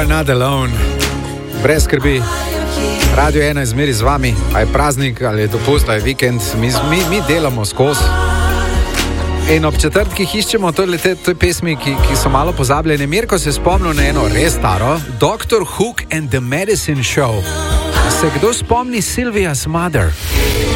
are not alone. Brez skrbi. Radio 1 je zmeri z vami, a je praznik, ali je dopust, ali je vikend, mi delamo skozi. In ob četrtkih iščemo te pesmi, ki so malo pozabljene. Mirko se je spomnil na eno res staro, Dr. Hook and the Medicine Show. Se kdo spomni Sylvia's Mother?